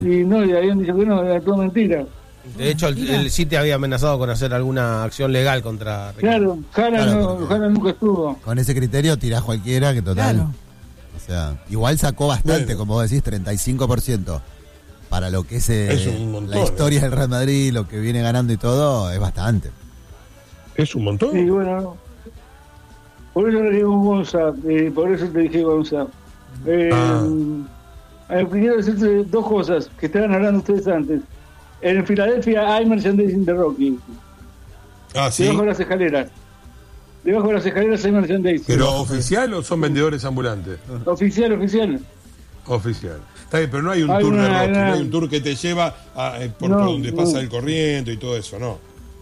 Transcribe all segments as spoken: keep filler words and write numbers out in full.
Y no, y habían dicho que no, era todo mentira. De hecho, el, el sí te había amenazado con hacer alguna acción legal contra... Claro, Jara, Claro, no, porque- Jara nunca estuvo. Con ese criterio tirás cualquiera que total. Claro. O sea, igual sacó bastante, Bueno. como vos decís, treinta y cinco por ciento. Para lo que es, eh, Es un montón, la historia eh. del Real Madrid, lo que viene ganando y todo, es bastante. Es un montón. Y bueno, por eso le digo Gonza, eh, por eso te dije Gonza. Eh, Ah. eh, quiero decirte dos cosas que estaban hablando ustedes antes. En Filadelfia hay merchandising de Rocky, Ah, sí. debajo de las escaleras. Debajo de las escaleras hay merchandising. ¿Pero oficial o son vendedores ambulantes? Oficial, oficial. Oficial. Está bien, pero no hay un Hay tour de una- Rocky, no una- hay un tour que te lleva a, eh, por, No, por donde pasa no. el corriente y todo eso, ¿no?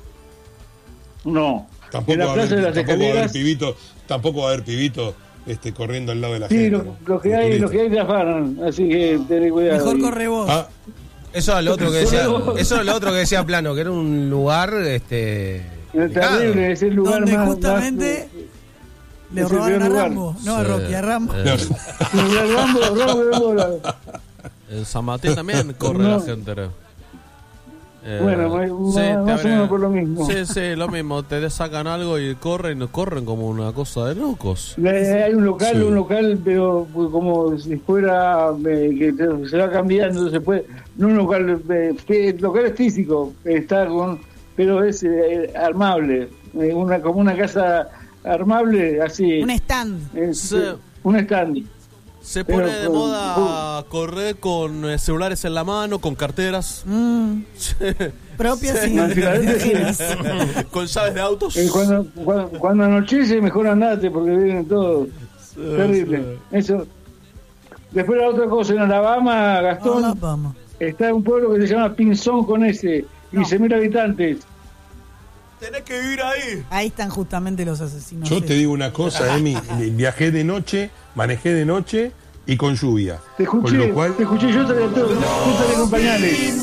No. Tampoco en la va a plaza haber, de las tampoco va a haber escaleras. pibitos, tampoco va a haber pibitos este, corriendo al lado de la Sí, gente. lo, ¿no? lo que Los hay, lo turistas. que hay te afanan, así que ten cuidado. Mejor ahí. corre vos. Ah, Eso es lo otro que decía, eso es lo otro que decía Plano, que era un lugar este Es terrible, es el lugar Donde más... justamente más, le es el robaron a peor lugar. Rambo. No a Rocky, a Rambo. Eh, El Rambo, Rambo de bola. en San Martín también corre No. la gente. Eh, Bueno, más- sí, más- te más o abren- menos por lo mismo. Sí, sí, lo mismo. Te sacan algo y corren, corren como una cosa de locos. Eh, Hay un local, Sí. un local, pero pues, como si fuera eh, que se- se va cambiando, se puede, no un local, eh, que el local es físico, está con, pero es eh, armable, eh, una como una casa armable, así, Un stand. eh, Sí. un stand. Se Pero, pone de uh, moda correr con eh, celulares en la mano, con carteras, Mm, propias y No, en Filadelfia sí. con llaves de autos. Eh, cuando, cuando, cuando anochece, mejor andate porque vienen todos. Terrible. Eso. Después la otra cosa, en Alabama, Gastón, Hola, vamos. está un pueblo que se llama Pinzón con ese, quince mil habitantes. Tenés que vivir ahí. Ahí están justamente los asesinos. yo te digo una cosa, Emi, viajé de noche, manejé de noche y con lluvia. Te escuché, Con lo cual, te escuché yo, te yo te con pañales.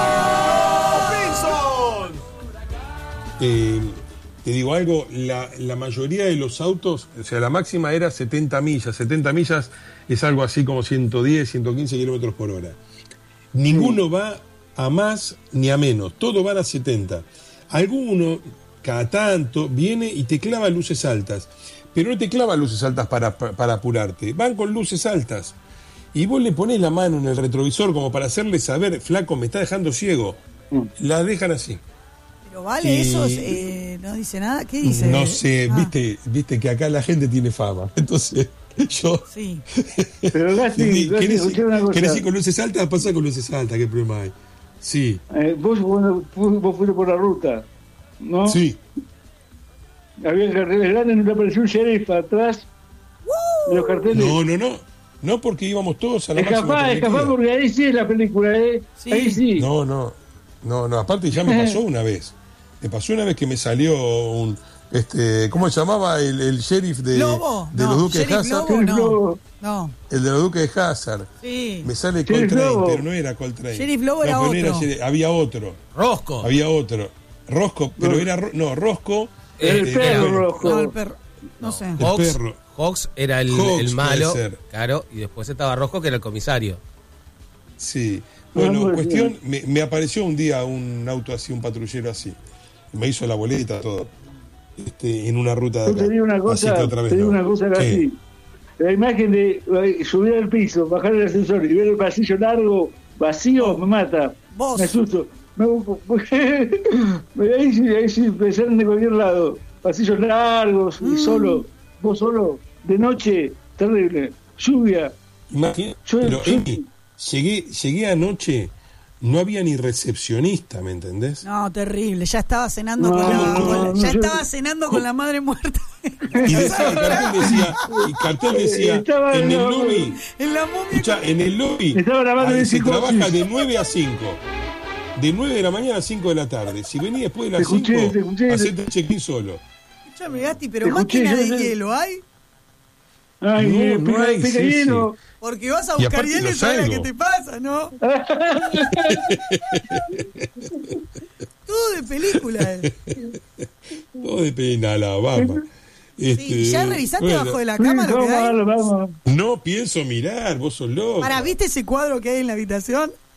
eh, te digo algo, la, la mayoría de los autos, o sea, la máxima era setenta millas. setenta millas es algo así como ciento diez, ciento quince kilómetros por hora. Ninguno va a más ni a menos, todos van a setenta. Alguno, cada tanto, viene y te clava luces altas, pero no te clava luces altas para, para, para apurarte, van con luces altas. Y vos le ponés la mano en el retrovisor como para hacerle saber, flaco, me está dejando ciego. La dejan así. Pero vale, Y- eso eh, no dice nada. ¿Qué dice? No sé, Ah, viste, viste que acá la gente tiene fama. Entonces, yo. Sí. Pero Gasti, Gasti, ¿Querés, escuché una cosa. ¿Querés ir con luces altas? Pasa con luces altas, ¿qué problema hay? Sí, Eh, vos, vos, vos fuiste por la ruta, ¿no? sí. Había carteles grandes, no te apareció un sheriff atrás de los carteles. No, no, no. No porque íbamos todos a la máxima Escapá, permitida. escapá, porque ahí sí es la película, ¿eh? Sí. Ahí sí. No, no. No, no. Aparte ya me pasó una vez. Me pasó una vez que me salió un. Este, ¿cómo se llamaba el, el sheriff de, ¿Lobo? de No, los Duques de Sheriff Hazard? Lobo, Sheriff no. Lobo. No. El de los Duques de Hazard. Sí. Me sale Sheriff Coltrane, Lobo. pero no era Coltrane. Sheriff Lobo No, era pero no otro. Sheriff- había otro. Rosco. Había otro. Rosco, pero No. era. Ro- No, Rosco. El este, perro era- rojo. No, el perro. No sé. El Hawks, perro. Hawks era el, Hawks el malo, puede ser. claro, y después estaba Rosco que era el comisario. Sí. No, Bueno, muy cuestión, me, me apareció un día un auto así, un patrullero así. Me hizo la boleta, todo. Este, en una ruta de Yo acá. te digo una Así cosa, que otra vez te digo no. una cosa ¿Qué? así. La imagen de eh, subir al piso, bajar el ascensor y ver el pasillo largo, vacío, me mata. Vos. Me asusto. Me, me- ahí sí, ahí sí, pensaron de cualquier lado. Pasillos largos, Mm. y solo, vos solo, de noche, terrible. Lluvia. Imagina- Yo- pero, yo- Emi, llegué, llegué anoche, no había ni recepcionista, ¿me entendés? No, terrible. Ya estaba cenando No, con la, no, con la- no, ya yo- estaba cenando con la madre muerta. Y decía, el cartel decía, y cartel decía Estaba en el no, lobby, En la momia. escuchá, en el lobby Estaba grabando ahí en se psicosis. trabaja de nueve a cinco. De nueve de la mañana a cinco de la tarde. Si venís después de Te las escuché, cinco, te escuché. hacete el check-in solo. Escuchame, Gasti, pero Te escuché, máquina yo de sé. hielo, ¿hay? Ay, No, eh, no pica, hay, pica sí, hielo. Porque vas a Y buscar aparte hielo y los sabes salgo. qué te pasa, ¿no? Todo de película. eh. Todo de pena, Alabama. Este, Sí, ¿ya revisaste bueno, abajo de la Sí, cama lo vamos, que hay? vamos, vamos. No pienso mirar, vos sos loco. Para, ¿viste ese cuadro que hay en la habitación?